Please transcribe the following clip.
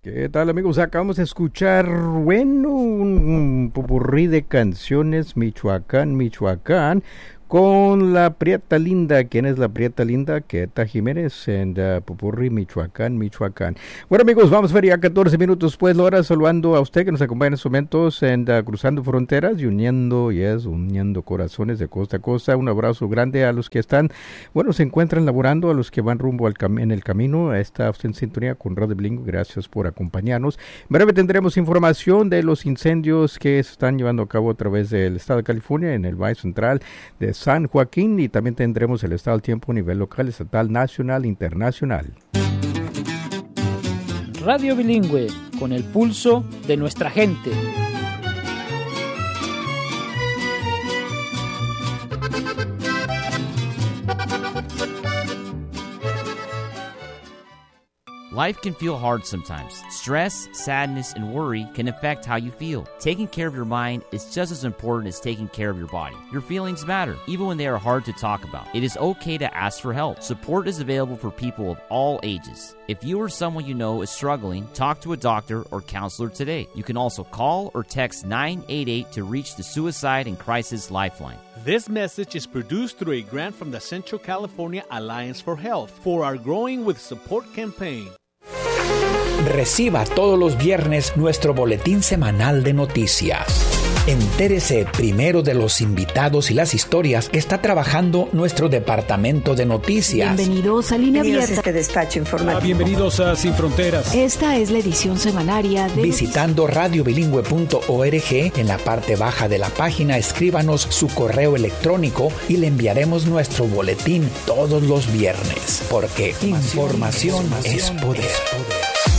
¿Qué tal, amigos? Acabamos de escuchar, un popurrí de canciones Michoacán, con la Prieta Linda. ¿Quién es la Prieta Linda? Queta Jiménez, en popurrí Michoacán. Bueno, amigos, vamos a ver ya 14 minutos pues, Laura, saludando a usted que nos acompaña en estos momentos, cruzando fronteras y uniendo corazones de costa a costa. Un abrazo grande a los que están, se encuentran laborando, a los que van rumbo en el camino. Está usted en sintonía con Radio Bilingüe. Gracias por acompañarnos. En breve tendremos información de los incendios que se están llevando a cabo a través del estado de California, en el Valle Central de San Joaquín, y también tendremos el estado del tiempo a nivel local, estatal, nacional, internacional. Radio Bilingüe, con el pulso de nuestra gente. Life can feel hard sometimes. Stress, sadness, and worry can affect how you feel. Taking care of your mind is just as important as taking care of your body. Your feelings matter, even when they are hard to talk about. It is okay to ask for help. Support is available for people of all ages. If you or someone you know is struggling, talk to a doctor or counselor today. You can also call or text 988 to reach the Suicide and Crisis Lifeline. This message is produced through a grant from the Central California Alliance for Health for our Growing with Support campaign. Reciba todos los viernes nuestro boletín semanal de noticias. Entérese primero de los invitados y las historias que está trabajando nuestro departamento de noticias. Bienvenidos a Línea Abierta. Este despacho informativo. Bienvenidos a Sin Fronteras. Esta es la edición semanaria de... Visitando radiobilingüe.org, en la parte baja de la página, escríbanos su correo electrónico y le enviaremos nuestro boletín todos los viernes. Porque información es poder.